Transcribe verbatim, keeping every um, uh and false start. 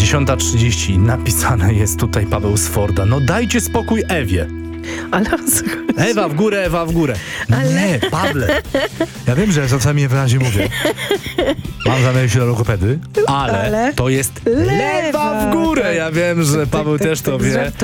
dziesiąta trzydzieści. Napisane jest tutaj Paweł Sforda. No dajcie spokój Ewie. Ale Ewa w górę, Ewa w górę. No Ale- nie, Pawle. Ja wiem, że czasami w razie mówię. Mam zamiar się do logopedy, ale, Ale- to jest Lewa, lewa w górę. tak. Ja wiem, że Paweł tak, też to tak, wie. żartuję.